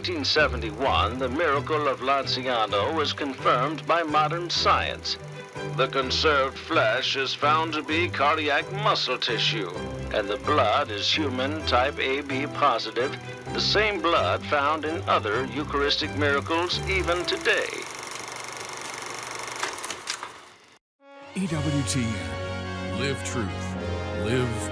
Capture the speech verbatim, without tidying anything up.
nineteen seventy-one, the miracle of Lanciano was confirmed by modern science. The conserved flesh is found to be cardiac muscle tissue, and the blood is human type A B positive, the same blood found in other Eucharistic miracles even today. E W T N. Live truth. Live